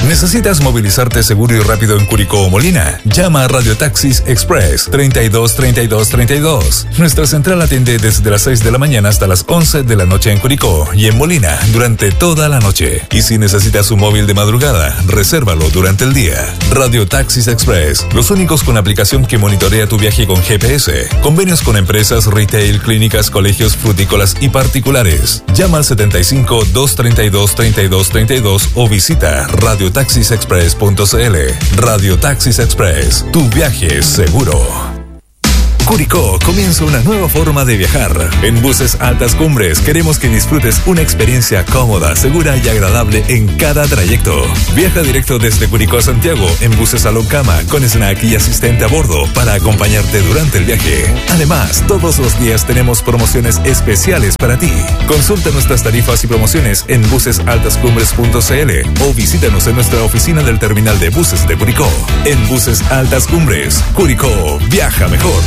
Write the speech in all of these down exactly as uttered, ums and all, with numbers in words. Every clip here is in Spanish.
¿Necesitas movilizarte seguro y rápido en Curicó o Molina? Llama a Radio Taxis Express treinta y dos, treinta y dos, treinta y dos. Nuestra central atiende desde las seis de la mañana hasta las once de la noche en Curicó y en Molina durante toda la noche. Y si necesitas un móvil de madrugada, resérvalo durante el día. Radio Taxis Express, los únicos con aplicación que monitorea tu viaje con G P S. Convenios con empresas, retail, clínicas, colegios, frutícolas y particulares. Llama al setenta y cinco, doscientos treinta y dos, treinta y dos, treinta y dos o visita radio taxis express punto c l. Radio Taxis Express, tu viaje es seguro. Curicó comienza una nueva forma de viajar. En Buses Altas Cumbres queremos que disfrutes una experiencia cómoda, segura y agradable en cada trayecto. Viaja directo desde Curicó a Santiago en buses Salón Cama con snack y asistente a bordo para acompañarte durante el viaje. Además, todos los días tenemos promociones especiales para ti. Consulta nuestras tarifas y promociones en buses altas cumbres punto c l o visítanos en nuestra oficina del terminal de buses de Curicó. En Buses Altas Cumbres, Curicó, viaja mejor.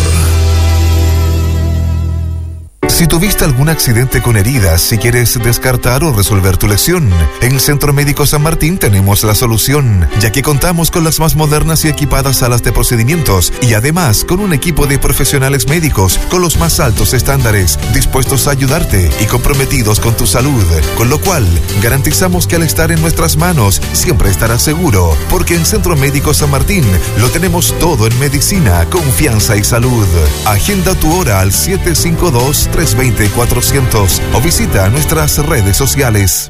Si tuviste algún accidente con heridas, si quieres descartar o resolver tu lesión, en el Centro Médico San Martín tenemos la solución, ya que contamos con las más modernas y equipadas salas de procedimientos y además con un equipo de profesionales médicos con los más altos estándares, dispuestos a ayudarte y comprometidos con tu salud, con lo cual garantizamos que al estar en nuestras manos siempre estarás seguro, porque en Centro Médico San Martín lo tenemos todo en medicina, confianza y salud. Agenda tu hora al siete cinco dos, tres dos cero, cuatrocientos o visita nuestras redes sociales.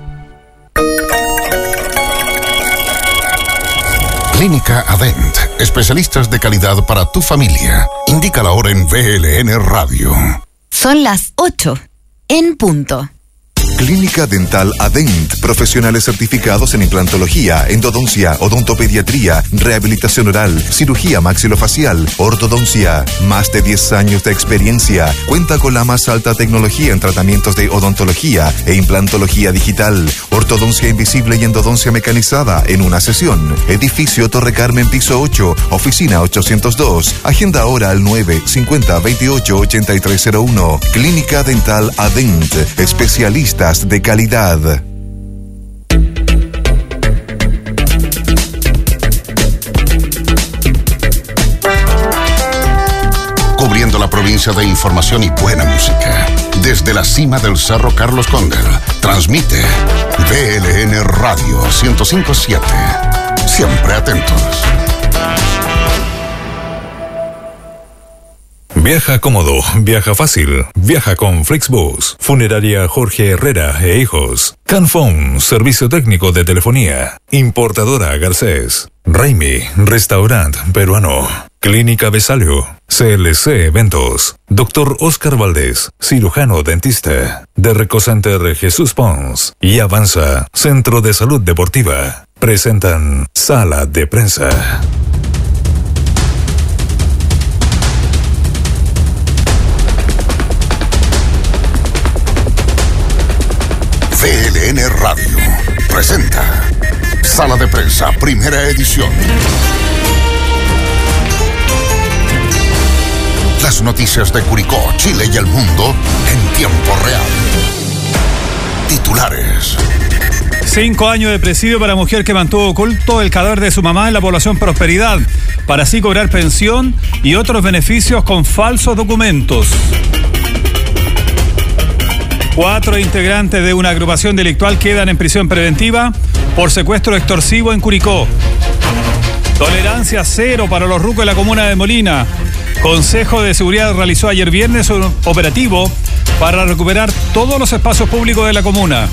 Clínica Adent, especialistas de calidad para tu familia. Indica la hora en V L N Radio. Son las ocho, en punto. Clínica Dental Adent, profesionales certificados en implantología, endodoncia, odontopediatría, rehabilitación oral, cirugía maxilofacial, ortodoncia. Más de diez años de experiencia. Cuenta con la más alta tecnología en tratamientos de odontología e implantología digital, ortodoncia invisible y endodoncia mecanizada en una sesión. Edificio Torre Carmen, piso ocho, oficina ochocientos dos. Agenda ahora al nueve cincuenta, veintiocho, ochenta y tres cero uno. Clínica Dental Adent, especialistas de calidad. Cubriendo la provincia de información y buena música. Desde la cima del Cerro Carlos Cóndor, transmite V L N Radio ciento cinco punto siete. Siempre atentos. Viaja cómodo, viaja fácil, viaja con Flixbus, Funeraria Jorge Herrera e Hijos, Canfón, servicio técnico de telefonía, Importadora Garcés, Raimi, restaurante peruano, Clínica Besalio, C L C Eventos, Doctor Oscar Valdés, cirujano dentista, Derreco Center Jesús Pons y Avanza, Centro de Salud Deportiva, presentan Sala de Prensa. V L N Radio presenta Sala de Prensa, primera edición. Las noticias de Curicó, Chile y el mundo en tiempo real. Titulares. Cinco años de presidio para mujer que mantuvo oculto el cadáver de su mamá en la población Prosperidad, para así cobrar pensión y otros beneficios con falsos documentos. Cuatro integrantes de una agrupación delictual quedan en prisión preventiva por secuestro extorsivo en Curicó. Tolerancia cero para los rucos de la comuna de Molina. Consejo de Seguridad realizó ayer viernes un operativo para recuperar todos los espacios públicos de la comuna.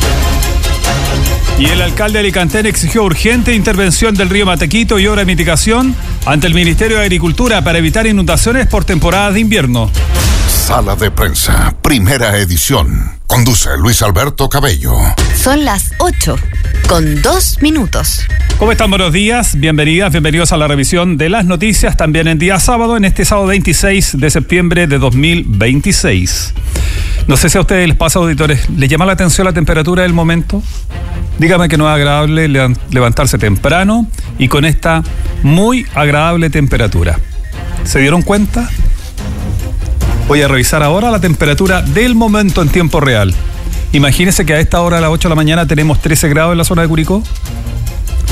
Y el alcalde de Alicantén exigió urgente intervención del río Matequito y obra de mitigación ante el Ministerio de Agricultura para evitar inundaciones por temporadas de invierno. Sala de Prensa, primera edición. Conduce Luis Alberto Cabello. Son las ocho, con dos minutos. ¿Cómo están? Buenos días, bienvenidas, bienvenidos a la revisión de las noticias, también en día sábado, en este sábado veintiséis de septiembre de dos mil veintiséis. No sé si a ustedes les pasa, auditores, ¿les llama la atención la temperatura del momento? Dígame que no es agradable levantarse temprano y con esta muy agradable temperatura. ¿Se dieron cuenta? Voy a revisar ahora la temperatura del momento en tiempo real. Imagínense que a esta hora, a las ocho de la mañana, tenemos trece grados en la zona de Curicó.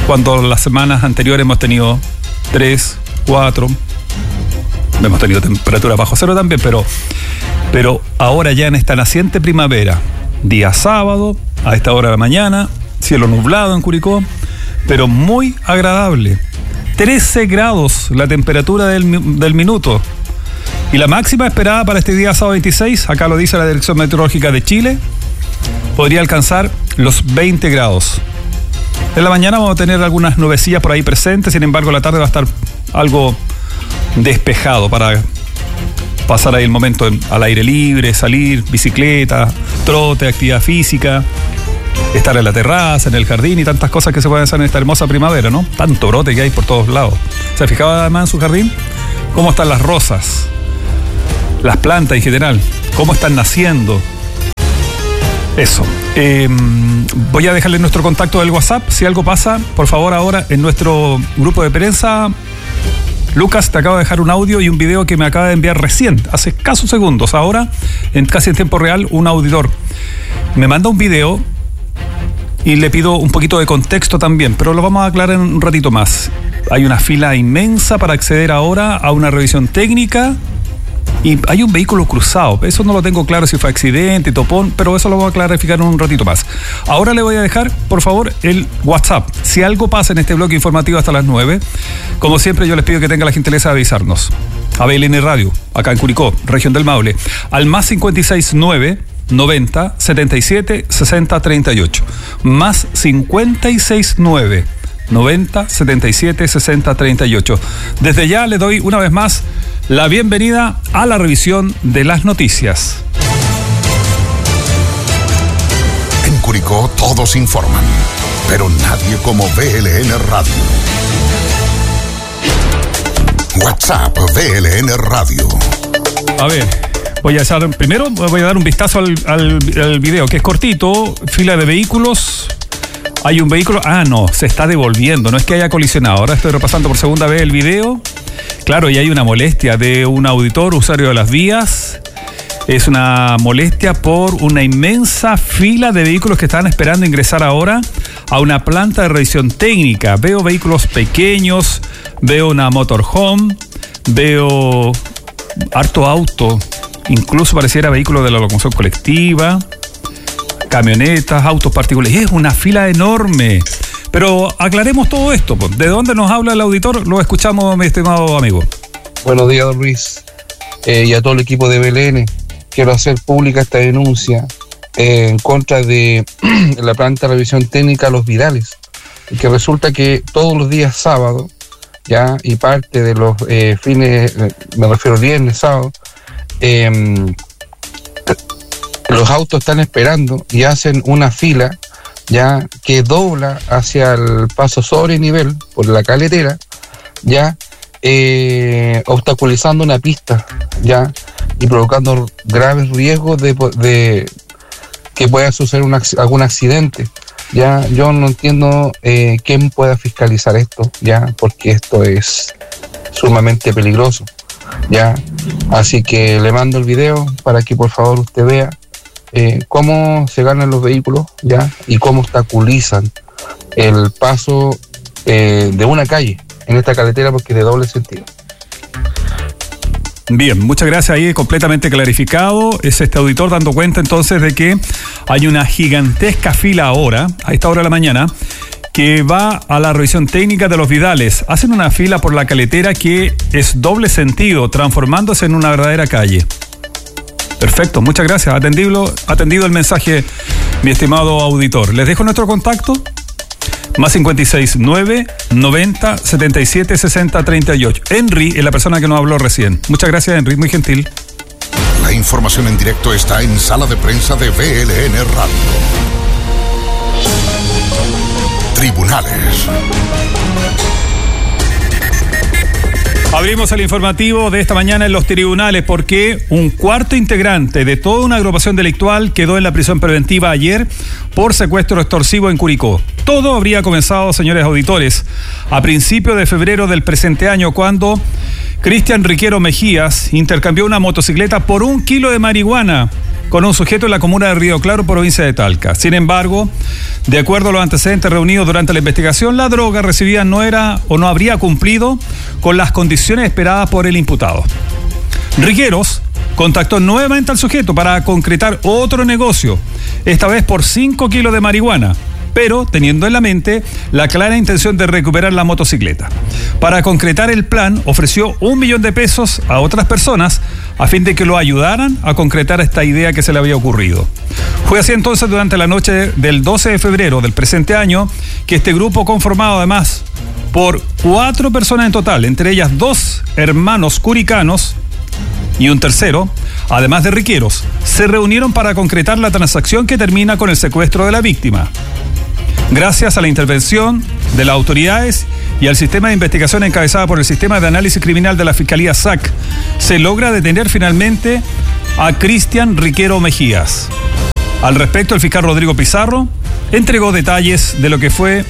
cuando las semanas anteriores hemos tenido tres, cuatro, hemos tenido temperaturas bajo cero también, pero, pero ahora ya en esta naciente primavera, día sábado, a esta hora de la mañana, cielo nublado en Curicó, pero muy agradable. trece grados la temperatura del, del minuto. Y la máxima esperada para este día sábado veintiséis, acá lo dice la Dirección Meteorológica de Chile, podría alcanzar los veinte grados. En la mañana vamos a tener algunas nubecillas por ahí presentes, sin embargo la tarde va a estar algo despejado para pasar ahí el momento en, al aire libre, salir, bicicleta, trote, actividad física, estar en la terraza, en el jardín y tantas cosas que se pueden hacer en esta hermosa primavera, ¿no? Tanto brote que hay por todos lados. ¿Se ha fijado además en su jardín? ¿Cómo están las rosas? Las plantas en general, ¿cómo están naciendo? Eso. Eh, voy a dejarle nuestro contacto del WhatsApp. Si algo pasa, por favor, ahora en nuestro grupo de prensa, Lucas, te acabo de dejar un audio y un video que me acaba de enviar recién, hace escasos segundos. Ahora, en casi en tiempo real, un auditor me manda un video y le pido un poquito de contexto también, pero lo vamos a aclarar en un ratito más. Hay una fila inmensa para acceder ahora a una revisión técnica. Y hay un vehículo cruzado, eso no lo tengo claro si fue accidente, topón, pero eso lo voy a clarificar en un ratito más. Ahora le voy a dejar, por favor, el WhatsApp. Si algo pasa en este bloque informativo hasta las nueve, como siempre yo les pido que tengan la gentileza de avisarnos. A B L N Radio, acá en Curicó, región del Maule, al más cinco seis nueve, noventa, setenta y siete, sesenta, treinta y ocho. Más cinco seis nueve, noventa, setenta y siete, sesenta, treinta y ocho. Desde ya le doy una vez más la bienvenida a la revisión de las noticias. En Curicó todos informan, pero nadie como B L N Radio. WhatsApp B L N Radio. A ver, voy a hacer, primero voy a dar un vistazo al, al, al video, que es cortito, fila de vehículos. Hay un vehículo, ah no, se está devolviendo, no es que haya colisionado. Ahora estoy repasando por segunda vez el video. Claro, y hay una molestia de un auditor, usuario de las vías. Es una molestia por una inmensa fila de vehículos que están esperando ingresar ahora a una planta de revisión técnica. Veo vehículos pequeños, veo una motorhome, veo harto auto, incluso pareciera vehículos de la locomoción colectiva, camionetas, autos particulares. Es una fila enorme. Pero aclaremos todo esto. ¿De dónde nos habla el auditor? Lo escuchamos, mi estimado amigo. Buenos días, don Luis, eh, y a todo el equipo de B L N. Quiero hacer pública esta denuncia eh, en contra de la planta de revisión técnica Los Vidales, que resulta que todos los días sábado, ya, y parte de los eh, fines, me refiero viernes, sábado, eh, los autos están esperando y hacen una fila ya que dobla hacia el paso sobre nivel por la caletera, ya eh, obstaculizando una pista, ya, y provocando graves riesgos de, de que pueda suceder un, algún accidente. Ya, yo no entiendo eh, quién pueda fiscalizar esto, ya, porque esto es sumamente peligroso, ya. Así que le mando el video para que por favor usted vea Eh, cómo se ganan los vehículos, ya, y cómo obstaculizan el paso eh, de una calle en esta carretera, porque es de doble sentido. Bien, muchas gracias, ahí completamente clarificado. Es este auditor dando cuenta entonces de que hay una gigantesca fila ahora, a esta hora de la mañana, que va a la revisión técnica de Los Vidales. Hacen una fila por la caletera que es doble sentido, transformándose en una verdadera calle. Perfecto, muchas gracias. Atendido, atendido el mensaje, mi estimado auditor. Les dejo nuestro contacto. Más cinco seis nueve, noventa, setenta y siete, sesenta, treinta y ocho. Henry es la persona que nos habló recién. Muchas gracias, Henry, muy gentil. La información en directo está en Sala de Prensa de B L N Radio. Tribunales. Abrimos el informativo de esta mañana en los tribunales porque un cuarto integrante de toda una agrupación delictual quedó en la prisión preventiva ayer por secuestro extorsivo en Curicó. Todo habría comenzado, señores auditores, a principios de febrero del presente año, cuando Cristian Riquero Mejías intercambió una motocicleta por un kilo de marihuana con un sujeto en la comuna de Río Claro, provincia de Talca. Sin embargo, de acuerdo a los antecedentes reunidos durante la investigación, la droga recibida no era o no habría cumplido con las condiciones esperadas por el imputado. Riqueros contactó nuevamente al sujeto para concretar otro negocio, esta vez por cinco kilos de marihuana, pero teniendo en la mente la clara intención de recuperar la motocicleta. Para concretar el plan, ofreció un millón de pesos a otras personas a fin de que lo ayudaran a concretar esta idea que se le había ocurrido. Fue así entonces durante la noche del doce de febrero del presente año que este grupo, conformado además por cuatro personas en total, entre ellas dos hermanos curicanos y un tercero, además de Riqueros, se reunieron para concretar la transacción que termina con el secuestro de la víctima. Gracias a la intervención de las autoridades y al sistema de investigación encabezado por el Sistema de Análisis Criminal de la Fiscalía S A C, se logra detener finalmente a Cristian Riquero Mejías. Al respecto, el fiscal Rodrigo Pizarro entregó detalles de lo que fue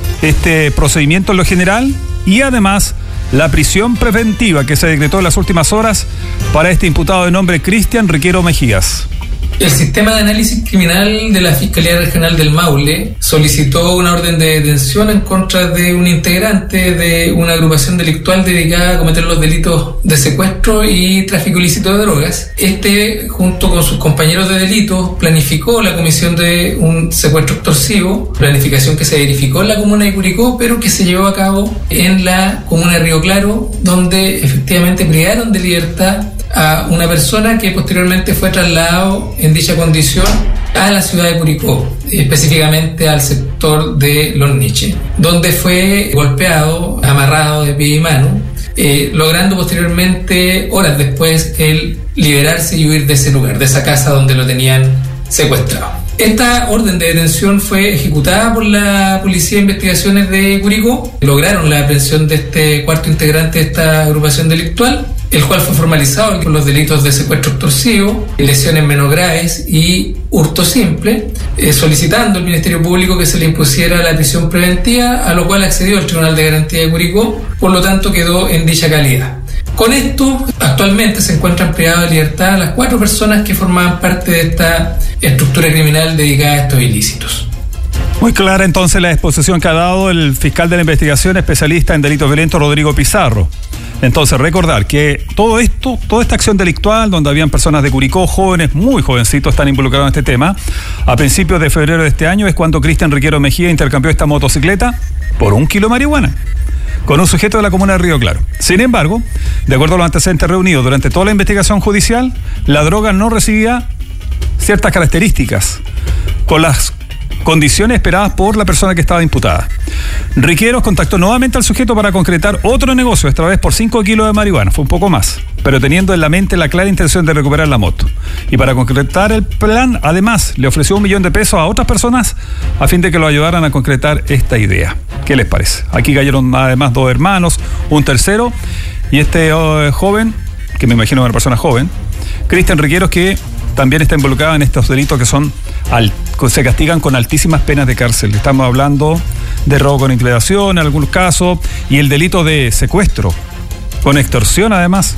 este procedimiento en lo general y además la prisión preventiva que se decretó en las últimas horas para este imputado de nombre Cristian Riquero Mejías. El Sistema de Análisis Criminal de la Fiscalía Regional del Maule solicitó una orden de detención en contra de un integrante de una agrupación delictual dedicada a cometer los delitos de secuestro y tráfico ilícito de drogas. Este, junto con sus compañeros de delitos, planificó la comisión de un secuestro extorsivo, planificación que se verificó en la comuna de Curicó, pero que se llevó a cabo en la comuna de Río Claro, donde efectivamente privaron de libertad a una persona que posteriormente fue trasladado en dicha condición a la ciudad de Curicó, específicamente al sector de Los Niches, donde fue golpeado, amarrado de pie y mano, eh, logrando posteriormente, horas después, el liberarse y huir de ese lugar, de esa casa donde lo tenían secuestrado. Esta orden de detención fue ejecutada por la Policía de Investigaciones de Curicó. Lograron la aprehensión de este cuarto integrante de esta agrupación delictual, el cual fue formalizado por los delitos de secuestro extorsivo, lesiones menos graves y hurto simple, eh, solicitando al Ministerio Público que se le impusiera la prisión preventiva, a lo cual accedió el Tribunal de Garantía de Curicó, por lo tanto quedó en dicha calidad. Con esto, actualmente se encuentran privadas de libertad las cuatro personas que formaban parte de esta estructura criminal dedicada a estos ilícitos. Muy clara entonces la exposición que ha dado el fiscal de la investigación especialista en delitos violentos, Rodrigo Pizarro. Entonces, recordar que todo esto, toda esta acción delictual, donde habían personas de Curicó, jóvenes, muy jovencitos, están involucrados en este tema, a principios de febrero de este año es cuando Cristian Riquero Mejía intercambió esta motocicleta por un kilo de marihuana con un sujeto de la comuna de Río Claro. Sin embargo, de acuerdo a los antecedentes reunidos durante toda la investigación judicial, la droga no recibía ciertas características con las condiciones esperadas por la persona que estaba imputada. Riqueros contactó nuevamente al sujeto para concretar otro negocio, esta vez por cinco kilos de marihuana, fue un poco más, pero teniendo en la mente la clara intención de recuperar la moto. Y para concretar el plan, además, le ofreció un millón de pesos a otras personas a fin de que lo ayudaran a concretar esta idea. ¿Qué les parece? Aquí cayeron además dos hermanos, un tercero, y este uh, joven, que me imagino es una persona joven, Cristian Riqueros, que también está involucrado en estos delitos que son al, se castigan con altísimas penas de cárcel. Estamos hablando de robo con intimidación en algunos casos y el delito de secuestro con extorsión además.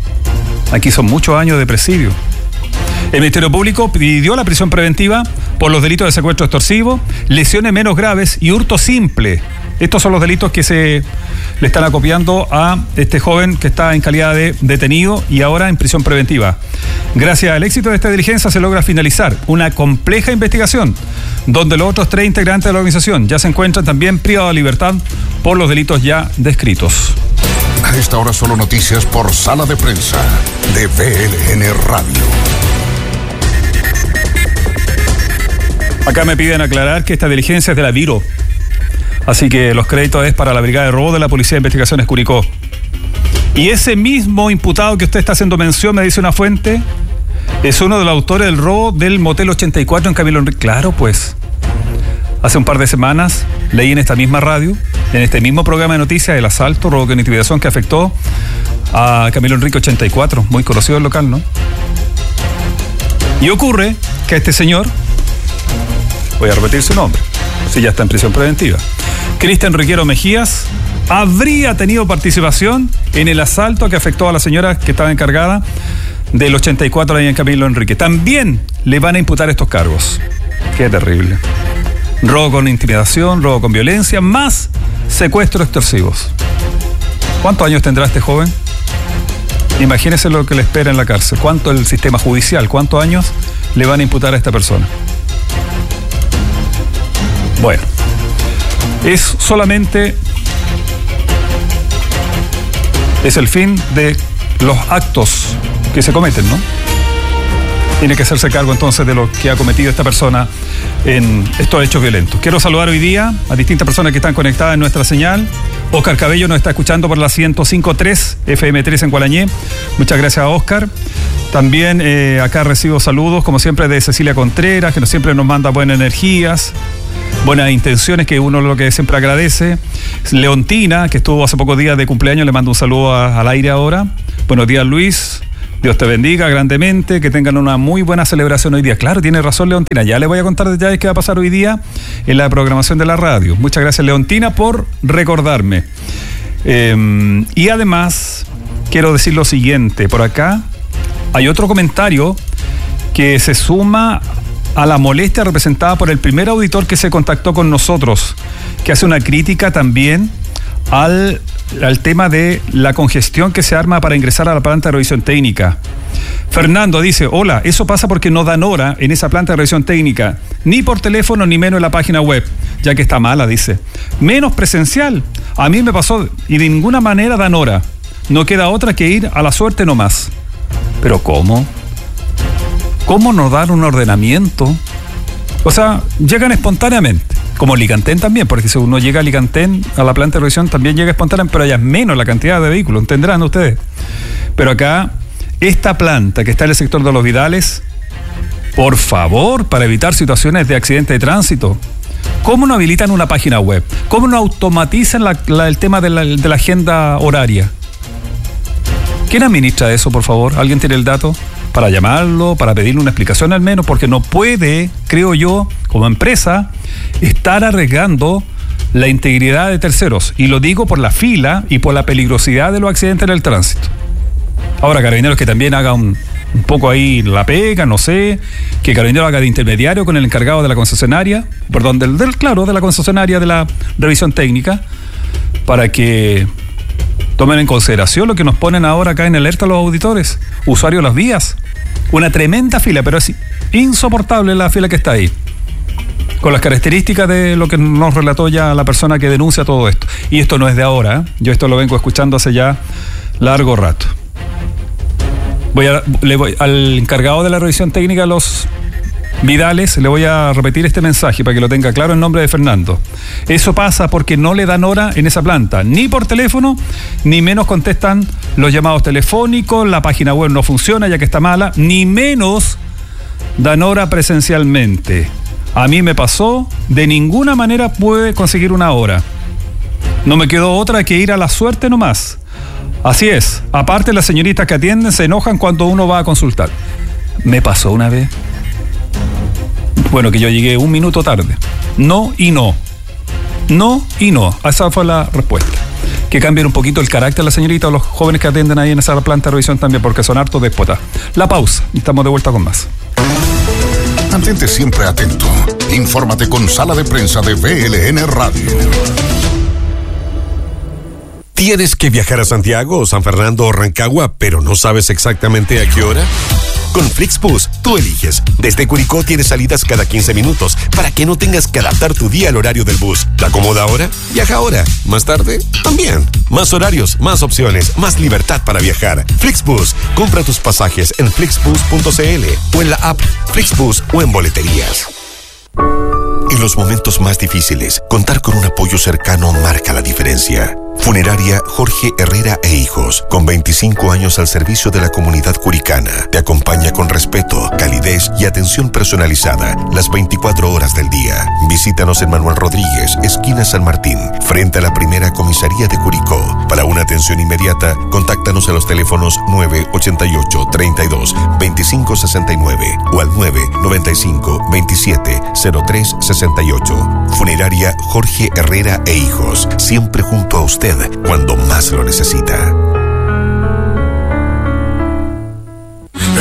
Aquí son muchos años de presidio. El Ministerio Público pidió la prisión preventiva por los delitos de secuestro extorsivo, lesiones menos graves y hurto simple. Estos son los delitos que se le están acopiando a este joven que está en calidad de detenido y ahora en prisión preventiva. Gracias al éxito de esta diligencia se logra finalizar una compleja investigación donde los otros tres integrantes de la organización ya se encuentran también privados de libertad por los delitos ya descritos. A esta hora solo noticias por Sala de Prensa de V L N Radio. Acá me piden aclarar que esta diligencia es de la Viro. Así que los créditos es para la Brigada de Robo de la Policía de Investigaciones Curicó. Y ese mismo imputado que usted está haciendo mención, me dice una fuente, es uno de los autores del robo del Motel ochenta y cuatro en Camilo Enrique. Claro, pues. Hace un par de semanas leí en esta misma radio, en este mismo programa de noticias, el asalto, robo con intimidación que afectó a Camilo Enrique ochenta y cuatro, muy conocido el local, ¿no? Y ocurre que este señor, voy a repetir su nombre, si ya está en prisión preventiva, Cristian Riquero Mejías, habría tenido participación en el asalto que afectó a la señora que estaba encargada del ochenta y cuatro ahí en Camilo Enrique. También le van a imputar estos cargos. Qué terrible. Robo con intimidación, robo con violencia, más secuestros extorsivos. ¿Cuántos años tendrá este joven? Imagínese lo que le espera en la cárcel. ¿Cuánto el sistema judicial? ¿Cuántos años le van a imputar a esta persona? Bueno, es solamente... es el fin de los actos que se cometen, ¿no? Tiene que hacerse cargo entonces de lo que ha cometido esta persona en estos hechos violentos. Quiero saludar hoy día a distintas personas que están conectadas en nuestra señal. Óscar Cabello nos está escuchando por la ciento cinco punto tres, F M tres en Gualañé. Muchas gracias a Óscar. También eh, acá recibo saludos, como siempre, de Cecilia Contreras, que nos, siempre nos manda buenas energías, buenas intenciones, que uno lo que siempre agradece. Leontina, que estuvo hace pocos días de cumpleaños, le mando un saludo a, al aire ahora. Buenos días, Luis. Dios te bendiga grandemente, que tengan una muy buena celebración hoy día. Claro, tiene razón Leontina, ya le voy a contar detalles qué va a pasar hoy día en la programación de la radio. Muchas gracias Leontina por recordarme. Eh, y además, quiero decir lo siguiente, por acá hay otro comentario que se suma a la molestia representada por el primer auditor que se contactó con nosotros, que hace una crítica también al... al tema de la congestión que se arma para ingresar a la planta de revisión técnica. Fernando dice, hola, eso pasa porque no dan hora en esa planta de revisión técnica, ni por teléfono ni menos en la página web, ya que está mala, dice. Menos presencial. A mí me pasó y de ninguna manera dan hora. No queda otra que ir a la suerte nomás. ¿Pero cómo? ¿Cómo no dar un ordenamiento? O sea, llegan espontáneamente. Como Licantén también, porque si uno llega a Licantén, a la planta de revisión, también llega espontánea, pero allá es menos la cantidad de vehículos, entenderán ustedes. Pero acá, esta planta que está en el sector de Los Vidales, por favor, para evitar situaciones de accidente de tránsito, ¿cómo no habilitan una página web? ¿Cómo no automatizan la, la, el tema de la, de la agenda horaria? ¿Quién administra eso, por favor? ¿Alguien tiene el dato? Para llamarlo, para pedirle una explicación al menos, porque no puede, creo yo, como empresa, estar arriesgando la integridad de terceros. Y lo digo por la fila y por la peligrosidad de los accidentes en el tránsito. Ahora, Carabineros que también haga un, un poco ahí la pega, no sé, que Carabineros haga de intermediario con el encargado de la concesionaria, perdón, del, del claro, de la concesionaria de la revisión técnica, para que tomen en consideración lo que nos ponen ahora acá en alerta los auditores, usuarios de las vías. Una tremenda fila, pero es insoportable la fila que está ahí. Con las características de lo que nos relató ya la persona que denuncia todo esto. Y esto no es de ahora, ¿eh? Yo esto lo vengo escuchando hace ya largo rato. Voy a, le voy, al encargado de la revisión técnica de Los Vidales, le voy a repetir este mensaje para que lo tenga claro en nombre de Fernando. Eso pasa porque no le dan hora en esa planta, ni por teléfono, ni menos contestan los llamados telefónicos, la página web no funciona ya que está mala, ni menos dan hora presencialmente. A mí me pasó, de ninguna manera pude conseguir una hora. No me quedó otra que ir a la suerte nomás. Así es, aparte las señoritas que atienden se enojan cuando uno va a consultar. Me pasó una vez. Bueno, que yo llegué un minuto tarde. No y no. No y no. Esa fue la respuesta. Que cambien un poquito el carácter de la señorita o los jóvenes que atienden ahí en esa planta de revisión también, porque son hartos déspotas. La pausa. Estamos de vuelta con más. Mantente siempre atento. Infórmate con Sala de Prensa de V L N Radio. ¿Tienes que viajar a Santiago, San Fernando o Rancagua, pero no sabes exactamente a qué hora? Con Flixbus, tú eliges. Desde Curicó tienes salidas cada quince minutos para que no tengas que adaptar tu día al horario del bus. ¿Te acomoda ahora? Viaja ahora. ¿Más tarde? También. Más horarios, más opciones, más libertad para viajar. Flixbus. Compra tus pasajes en flixbus punto c l o en la app Flixbus o en boleterías. En los momentos más difíciles, contar con un apoyo cercano marca la diferencia. Funeraria Jorge Herrera e Hijos, con veinticinco años al servicio de la comunidad curicana, te acompaña con respeto, calidez y atención personalizada las veinticuatro horas del día. Visítanos en Manuel Rodríguez, esquina San Martín, frente a la primera comisaría de Curicó. Para una atención inmediata, contáctanos a los teléfonos nueve ochenta y ocho, treinta y dos, veinticinco sesenta y nueve o al nueve noventa y cinco, veintisiete, cero tres sesenta y ocho. Funeraria Jorge Herrera e Hijos, siempre junto a usted cuando más lo necesita.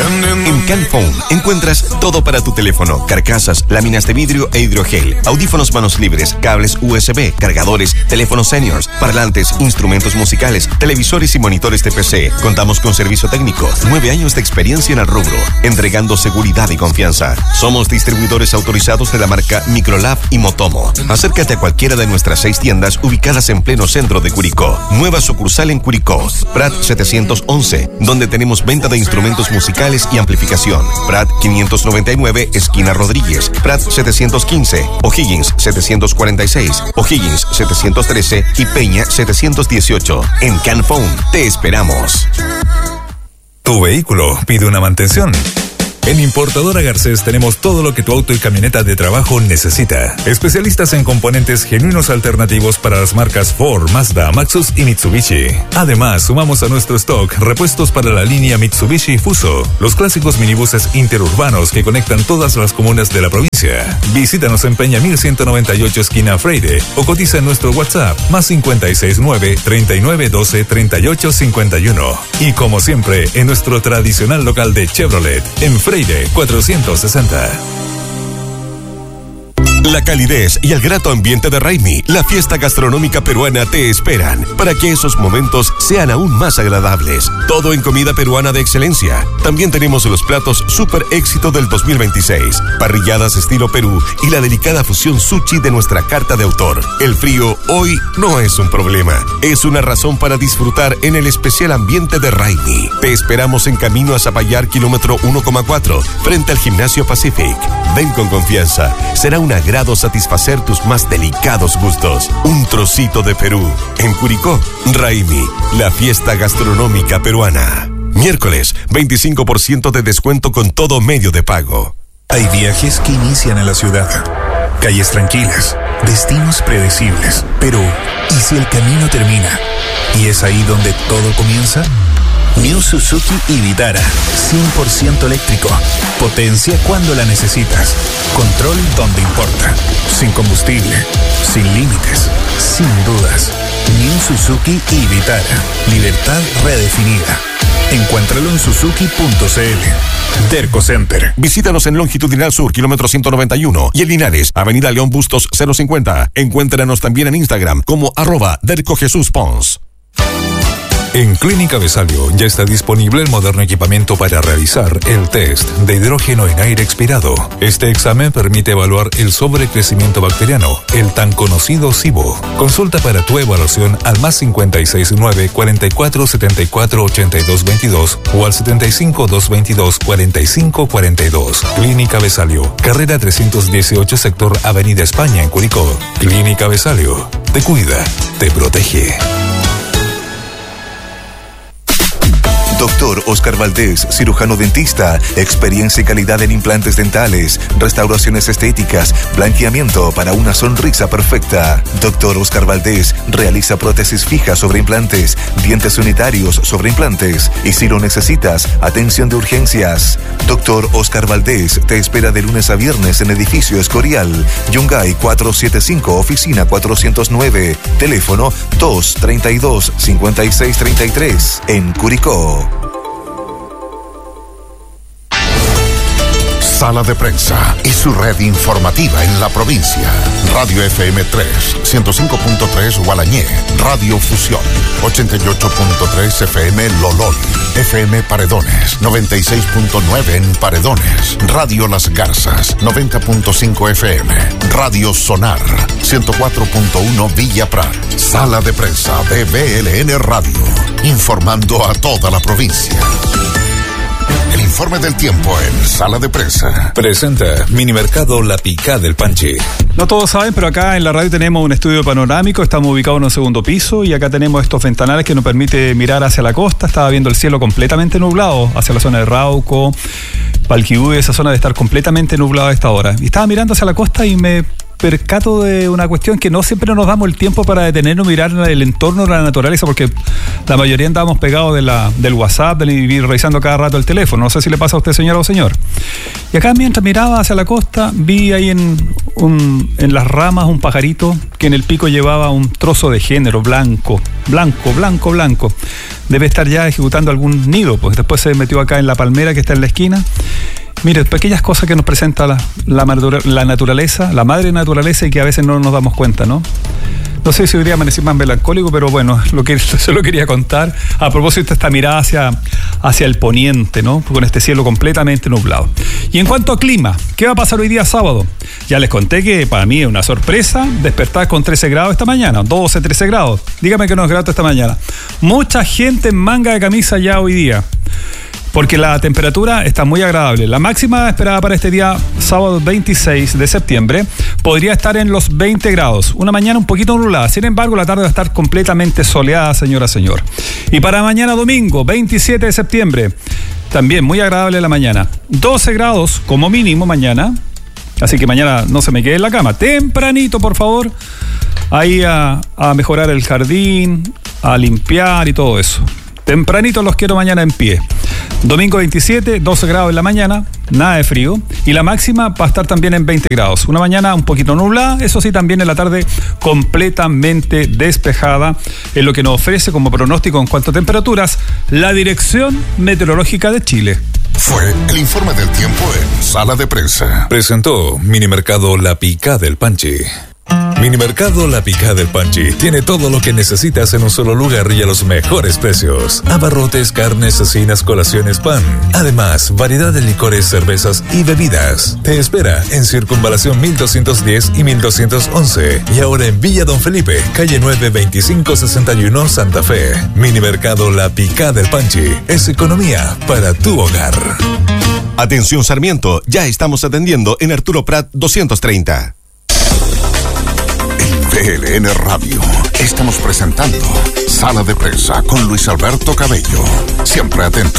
En CanPhone encuentras todo para tu teléfono: carcasas, láminas de vidrio e hidrogel, audífonos manos libres, cables U S B, cargadores, teléfonos seniors, parlantes, instrumentos musicales, televisores y monitores de P C. Contamos con servicio técnico, nueve años de experiencia en el rubro, entregando seguridad y confianza. Somos distribuidores autorizados de la marca Microlab y Motomo. Acércate a cualquiera de nuestras seis tiendas ubicadas en pleno centro de Curicó. Nueva sucursal en Curicó, Prat setecientos once, donde tenemos venta de instrumentos musicales y amplificación. Prat quinientos noventa y nueve, esquina Rodríguez. Prat setecientos quince, O'Higgins setecientos cuarenta y seis, O'Higgins setecientos trece y Peña setecientos dieciocho. En CanPhone te esperamos. Tu vehículo pide una mantención. En Importadora Garcés tenemos todo lo que tu auto y camioneta de trabajo necesita. Especialistas en componentes genuinos alternativos para las marcas Ford, Mazda, Maxus y Mitsubishi. Además, sumamos a nuestro stock repuestos para la línea Mitsubishi Fuso, los clásicos minibuses interurbanos que conectan todas las comunas de la provincia. Visítanos en Peña mil ciento noventa y ocho, esquina Freire, o cotiza en nuestro WhatsApp más cincuenta y seis nueve, treinta y nueve doce, treinta y ocho cincuenta y uno. Y como siempre, en nuestro tradicional local de Chevrolet, en Freire cuatrocientos sesenta. La calidez y el grato ambiente de Raimi, la fiesta gastronómica peruana, te esperan para que esos momentos sean aún más agradables. Todo en comida peruana de excelencia. También tenemos los platos super éxito del dos mil veintiséis, parrilladas estilo Perú y la delicada fusión sushi de nuestra carta de autor. El frío hoy no es un problema, es una razón para disfrutar en el especial ambiente de Raimi. Te esperamos en camino a Zapallar, kilómetro uno coma cuatro, frente al Gimnasio Pacific. Ven con confianza, será una gran satisfacer tus más delicados gustos. Un trocito de Perú. En Curicó, Raimi, la fiesta gastronómica peruana. Miércoles, veinticinco por ciento de descuento con todo medio de pago. Hay viajes que inician en la ciudad. Calles tranquilas, destinos predecibles. Pero, ¿y si el camino termina? ¿Y es ahí donde todo comienza? New Suzuki y Vitara, cien por ciento eléctrico. Potencia cuando la necesitas. Control donde importa. Sin combustible, sin límites, sin dudas. New Suzuki y Vitara. Libertad redefinida. Encuéntralo en suzuki punto c l. Derco Center. Visítanos en Longitudinal Sur, kilómetro ciento noventa y uno, y en Linares, Avenida León Bustos cero cincuenta. Encuéntranos también en Instagram como arroba Derco Jesús Pons. En Clínica Besalio ya está disponible el moderno equipamiento para realizar el test de hidrógeno en aire expirado. Este examen permite evaluar el sobrecrecimiento bacteriano, el tan conocido SIBO. Consulta para tu evaluación al más cincuenta y seis nueve, cuarenta y cuatro, setenta y cuatro, ochenta y dos veintidós o al setenta y cinco, doscientos veintidós, cuarenta y cinco cuarenta y dos. Clínica Besalio, carrera trescientos dieciocho, sector Avenida España en Curicó. Clínica Besalio, te cuida, te protege. Doctor Oscar Valdés, cirujano dentista, experiencia y calidad en implantes dentales, restauraciones estéticas, blanqueamiento para una sonrisa perfecta. Doctor Oscar Valdés realiza prótesis fijas sobre implantes, dientes unitarios sobre implantes y si lo necesitas, atención de urgencias. Doctor Oscar Valdés te espera de lunes a viernes en edificio Escorial, Yungay cuatrocientos setenta y cinco, oficina cuatrocientos nueve, teléfono dos treinta y dos, cincuenta y seis treinta y tres, en Curicó. Sala de Prensa y su red informativa en la provincia. Radio F M tres, ciento cinco punto tres Gualañé. Radio Fusión, ochenta y ocho punto tres F M Lolol. F M Paredones, noventa y seis punto nueve en Paredones. Radio Las Garzas, noventa punto cinco F M. Radio Sonar, ciento cuatro punto uno Villa Prat. Sala de Prensa de B L N Radio, informando a toda la provincia. El informe del tiempo en Sala de Prensa. Presenta Minimercado La Picá del Panchi. No todos saben, pero acá en la radio tenemos un estudio panorámico, estamos ubicados en un segundo piso y acá tenemos estos ventanales que nos permite mirar hacia la costa. Estaba viendo el cielo completamente nublado hacia la zona de Rauco, Palquihue, esa zona de estar completamente nublada a esta hora. Y estaba mirando hacia la costa y me percato de una cuestión que no siempre nos damos el tiempo para detenernos, mirar el entorno de la naturaleza, porque la mayoría andamos pegados de la, del WhatsApp, del y revisando cada rato el teléfono. No sé si le pasa a usted, señora o señor. Y acá mientras miraba hacia la costa, vi ahí en, un, en las ramas un pajarito que en el pico llevaba un trozo de género blanco, blanco, blanco, blanco. Debe estar ya ejecutando algún nido, pues después se metió acá en la palmera que está en la esquina. Mire, pequeñas cosas que nos presenta la, la, la naturaleza, la madre naturaleza, y que a veces no nos damos cuenta, ¿no? No sé si hoy día amanecí más melancólico, pero bueno, lo que se lo quería contar a propósito de esta mirada hacia, hacia el poniente, ¿no? Con este cielo completamente nublado. Y en cuanto a clima, ¿qué va a pasar hoy día sábado? Ya les conté que para mí es una sorpresa despertar con trece grados esta mañana, doce, trece grados. Dígame que no es grato esta mañana. Mucha gente en manga de camisa ya hoy día, porque la temperatura está muy agradable. La máxima esperada para este día, sábado veintiséis de septiembre, podría estar en los veinte grados. Una mañana un poquito nublada. Sin embargo, la tarde va a estar completamente soleada, señora, señor. Y para mañana domingo, veintisiete de septiembre, también muy agradable la mañana. doce grados como mínimo mañana. Así que mañana no se me quede en la cama. Tempranito, por favor. Ahí a, a mejorar el jardín, a limpiar y todo eso. Tempranito los quiero mañana en pie. Domingo veintisiete, doce grados en la mañana, nada de frío. Y la máxima va a estar también en veinte grados. Una mañana un poquito nublada, eso sí, también en la tarde completamente despejada. Es lo que nos ofrece como pronóstico en cuanto a temperaturas la Dirección Meteorológica de Chile. Fue el informe del tiempo en Sala de Prensa. Presentó Minimercado La Picá del Panchi. Minimercado La Picá del Panchi tiene todo lo que necesitas en un solo lugar y a los mejores precios. Abarrotes, carnes, cecinas, colaciones, pan. Además, variedad de licores, cervezas y bebidas. Te espera en Circunvalación mil doscientos diez y mil doscientos once. Y ahora en Villa Don Felipe, calle nueve, veinticinco sesenta y uno, Santa Fe. Minimercado La Picá del Panchi es economía para tu hogar. Atención Sarmiento, ya estamos atendiendo en Arturo Prat doscientos treinta. V L N Radio. Estamos presentando Sala de Prensa con Luis Alberto Cabello. Siempre atento.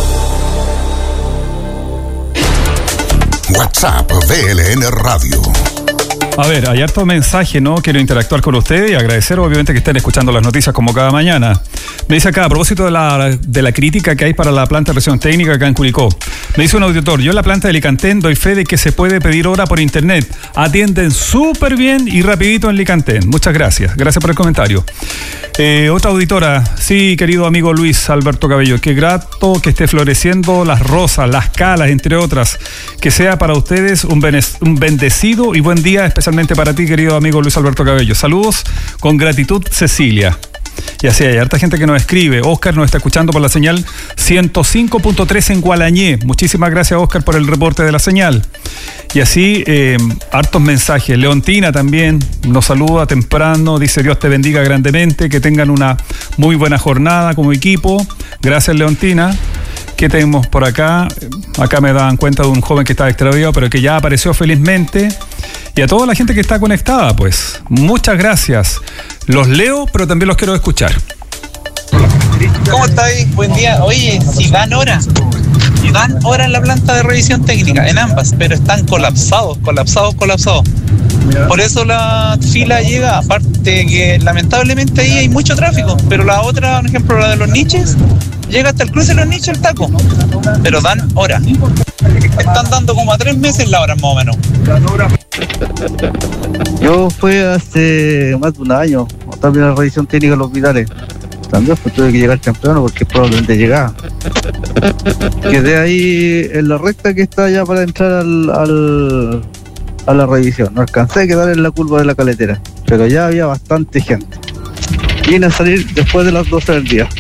WhatsApp V L N Radio. A ver, hay harto mensaje, ¿no? Quiero interactuar con ustedes y agradecer obviamente que estén escuchando las noticias como cada mañana. Me dice acá, a propósito de la, de la crítica que hay para la planta de revisión técnica acá en Curicó. Me dice un auditor, yo en la planta de Licantén doy fe de que se puede pedir hora por internet. Atienden súper bien y rapidito en Licantén. Muchas gracias. Gracias por el comentario. Eh, otra auditora, sí, querido amigo Luis Alberto Cabello, qué grato que esté floreciendo las rosas, las calas, entre otras. Que sea para ustedes un, bene, un bendecido y buen día, especialmente para ti, querido amigo Luis Alberto Cabello. Saludos, con gratitud, Cecilia. Y así hay harta gente que nos escribe. Oscar nos está escuchando por la señal ciento cinco punto tres en Gualañé. Muchísimas gracias, Oscar, por el reporte de la señal. Y así, eh, hartos mensajes. Leontina también nos saluda temprano. Dice, Dios te bendiga grandemente. Que tengan una muy buena jornada como equipo. Gracias, Leontina. ¿Qué tenemos por acá? Acá me dan cuenta de un joven que estaba extraviado, pero que ya apareció felizmente. Y a toda la gente que está conectada, pues, muchas gracias. Los leo, pero también los quiero escuchar. ¿Cómo estáis? Buen día. Oye, si dan hora, dan hora en la planta de revisión técnica, en ambas, pero están colapsados, colapsados, colapsados. Por eso la fila llega, aparte que lamentablemente ahí hay mucho tráfico, pero la otra, por ejemplo, la de los niches, llega hasta el cruce de los niches el taco, pero dan hora. Están dando como a tres meses la hora más o menos. Yo fui hace más de un año a también la revisión técnica en los hospitales. También pues, tuve que llegar temprano porque probablemente llegaba. Quedé ahí en la recta que está ya para entrar al, al a la revisión. No alcancé a quedar en la curva de la caletera, pero ya había bastante gente. Vine a salir después de las doce del día.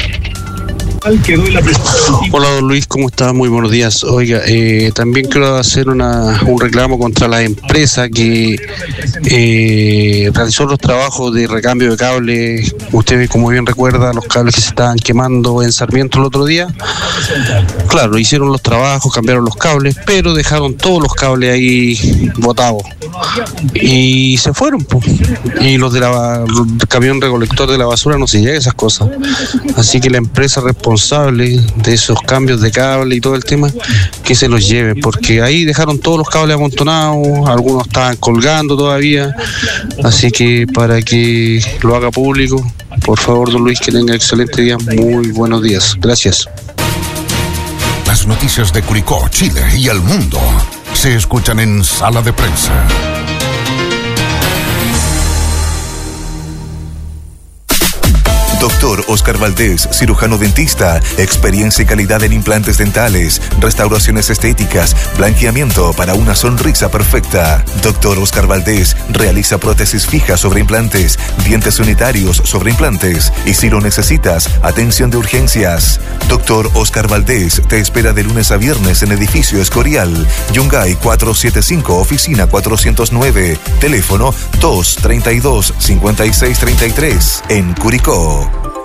Hola, don Luis, ¿cómo está? Muy buenos días. Oiga, eh, también quiero hacer una, un reclamo contra la empresa que eh, realizó los trabajos de recambio de cables. Usted, como bien recuerda, los cables que se estaban quemando en Sarmiento el otro día. Claro, hicieron los trabajos, cambiaron los cables, pero dejaron todos los cables ahí botados. Y se fueron, pues. Y los del camión recolector de la basura no se llega a esas cosas. Así que la empresa responsable responsables de esos cambios de cable y todo el tema, que se los lleven, porque ahí dejaron todos los cables amontonados, algunos estaban colgando todavía, así que para que lo haga público, por favor, don Luis, que tenga excelente día, muy buenos días, gracias. Las noticias de Curicó, Chile y el mundo se escuchan en Sala de Prensa. Doctor Oscar Valdés, cirujano dentista, experiencia y calidad en implantes dentales, restauraciones estéticas, blanqueamiento para una sonrisa perfecta. Doctor Oscar Valdés realiza prótesis fijas sobre implantes, dientes unitarios sobre implantes y si lo necesitas, atención de urgencias. Doctor Oscar Valdés te espera de lunes a viernes en edificio Escorial, Yungay cuatrocientos setenta y cinco, oficina cuatrocientos nueve, teléfono dos treinta y dos, cincuenta y seis treinta y tres, en Curicó.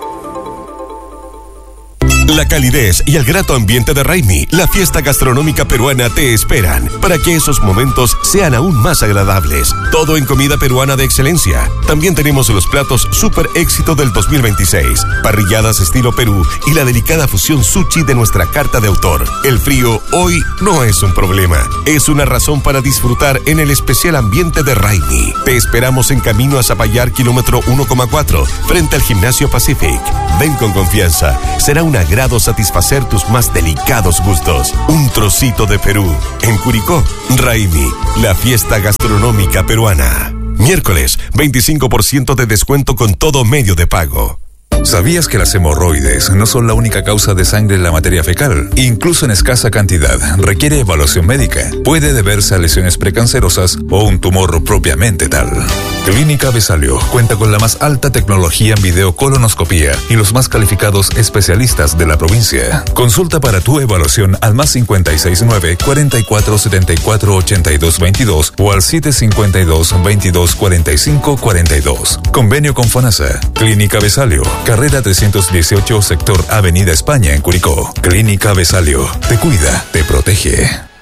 La calidez y el grato ambiente de Raimi, la fiesta gastronómica peruana, te esperan para que esos momentos sean aún más agradables. Todo en comida peruana de excelencia. También tenemos los platos super éxito del dos mil veintiséis, parrilladas estilo Perú y la delicada fusión sushi de nuestra carta de autor. El frío hoy no es un problema, es una razón para disfrutar en el especial ambiente de Raimi. Te esperamos en camino a Zapallar, kilómetro uno coma cuatro, frente al Gimnasio Pacific. Ven con confianza, será una grado satisfacer tus más delicados gustos. Un trocito de Perú. En Curicó, Raimi, la fiesta gastronómica peruana. Miércoles, veinticinco por ciento de descuento con todo medio de pago. ¿Sabías que las hemorroides no son la única causa de sangre en la materia fecal? Incluso en escasa cantidad, requiere evaluación médica. Puede deberse a lesiones precancerosas o un tumor propiamente tal. Clínica Besalio cuenta con la más alta tecnología en videocolonoscopía y los más calificados especialistas de la provincia. Consulta para tu evaluación al más cincuenta y seis nueve, cuarenta y cuatro setenta y cuatro ochenta y dos veintidós o al siete cincuenta y dos, veintidós cuarenta y cinco cuarenta y dos. Convenio con FONASA. Clínica Besalio, carrera trescientos dieciocho, sector Avenida España en Curicó. Clínica Besalio. Te cuida, te protege.